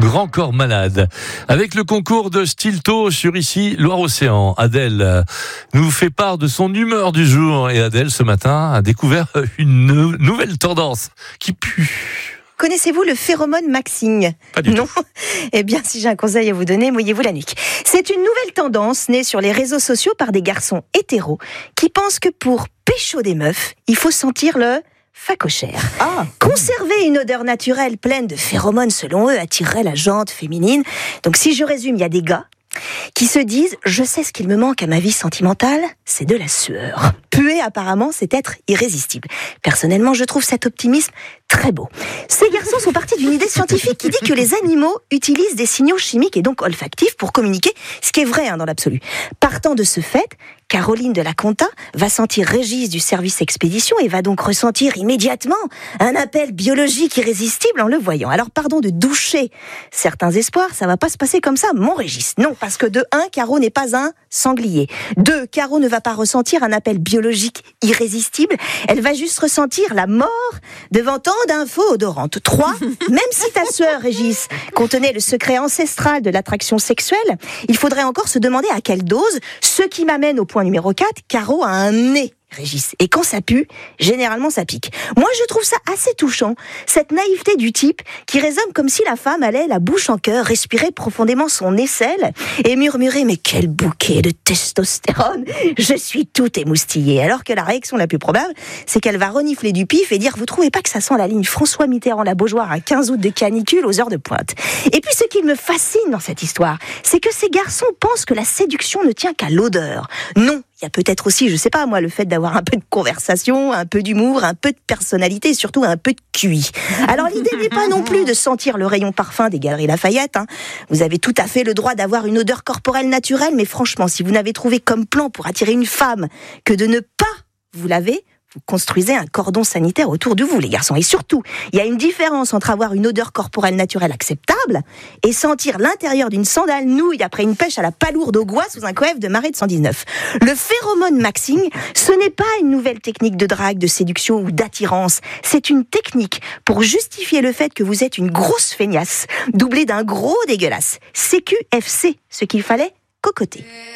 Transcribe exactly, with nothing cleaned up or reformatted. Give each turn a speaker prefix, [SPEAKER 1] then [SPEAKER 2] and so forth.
[SPEAKER 1] Grand Corps Malade. Avec le concours de Stilto sur ici, Loire-Océan, Adèle nous fait part de son humeur du jour. Et Adèle, ce matin, a découvert une nou- nouvelle tendance qui pue.
[SPEAKER 2] Connaissez-vous le phéromone maxing?
[SPEAKER 1] Pas du
[SPEAKER 2] Non.
[SPEAKER 1] tout.
[SPEAKER 2] Eh bien, si j'ai un conseil à vous donner, mouillez-vous la nuque. C'est une nouvelle tendance née sur les réseaux sociaux par des garçons hétéros qui pensent que pour pécho des meufs, il faut sentir le phacochère.
[SPEAKER 3] Ah.
[SPEAKER 2] Conserver une odeur naturelle pleine de phéromones, selon eux, attirerait la jante féminine. Donc, si je résume, il y a des gars qui se disent « Je sais ce qu'il me manque à ma vie sentimentale, c'est de la sueur ». Puer, apparemment, c'est être irrésistible. Personnellement, je trouve cet optimisme très beau. Ces garçons sont partis d'une idée scientifique qui dit que les animaux utilisent des signaux chimiques et donc olfactifs pour communiquer, ce qui est vrai hein, dans l'absolu. Partant de ce fait, Caroline de la Conta va sentir Régis du service expédition et va donc ressentir immédiatement un appel biologique irrésistible en le voyant. Alors pardon de doucher certains espoirs, ça va pas se passer comme ça, mon Régis. Non, parce que de un, Caro n'est pas un sanglier. Deux, Caro ne va pas ressentir un appel biologique irrésistible, elle va juste ressentir la mort devant tant d'infos odorantes. Trois, même si ta sœur, Régis, contenait le secret ancestral de l'attraction sexuelle, il faudrait encore se demander à quelle dose, ce qui m'amène au point numéro quatre, Caro a un nez, Régis. Et quand ça pue, généralement ça pique. Moi, je trouve ça assez touchant, cette naïveté du type qui résonne comme si la femme allait, la bouche en cœur, respirer profondément son aisselle et murmurer « Mais quel bouquet de testostérone, je suis tout émoustillée !» Alors que la réaction la plus probable, c'est qu'elle va renifler du pif et dire « Vous trouvez pas que ça sent la ligne François Mitterrand-La Beaujoire à quinze août de canicule aux heures de pointe ?» Et puis ce qui me fascine dans cette histoire, c'est que ces garçons pensent que la séduction ne tient qu'à l'odeur. Non, il y a peut-être aussi, je sais pas moi, le fait d'avoir un peu de conversation, un peu d'humour, un peu de personnalité et surtout un peu de Q I. Alors l'idée n'est pas non plus de sentir le rayon parfum des Galeries Lafayette. Hein. Vous avez tout à fait le droit d'avoir une odeur corporelle naturelle, mais franchement, si vous n'avez trouvé comme plan pour attirer une femme que de ne pas vous laver, vous construisez un cordon sanitaire autour de vous, les garçons. Et surtout, il y a une différence entre avoir une odeur corporelle naturelle acceptable et sentir l'intérieur d'une sandale nouille après une pêche à la palourde au gois sous un coef de marée de cent dix-neuf. Le phéromone maxing, ce n'est pas une nouvelle technique de drague, de séduction ou d'attirance. C'est une technique pour justifier le fait que vous êtes une grosse feignasse, doublée d'un gros dégueulasse. C Q F C, ce qu'il fallait cocoter.